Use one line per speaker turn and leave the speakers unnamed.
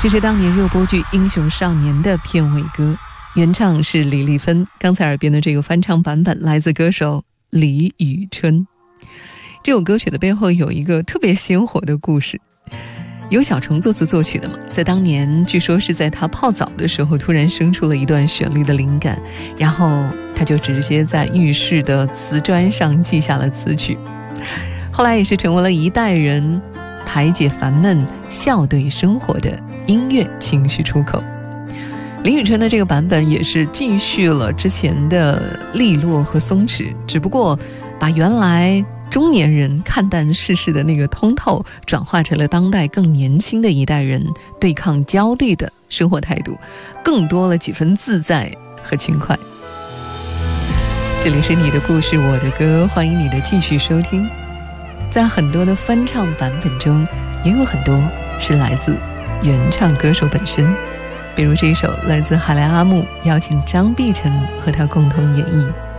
这是当年热播剧《英雄少年》的片尾歌，原唱是李丽芬，刚才耳边的这个翻唱版本来自歌手李宇春。这首歌曲的背后有一个特别鲜活的故事，由小虫作词作曲的嘛，在当年据说是在他泡澡的时候突然生出了一段旋律的灵感，然后他就直接在浴室的瓷砖上记下了词曲，后来也是成为了一代人排解烦闷笑对生活的音乐情绪出口。李宇春的这个版本也是继续了之前的利落和松弛，只不过把原来中年人看淡世事的那个通透转化成了当代更年轻的一代人对抗焦虑的生活态度，更多了几分自在和轻快。这里是你的故事我的歌，欢迎你的继续收听。在很多的翻唱版本中，也有很多是来自原唱歌手本身，比如这一首来自海莱阿木，邀请张碧晨和他共同演绎。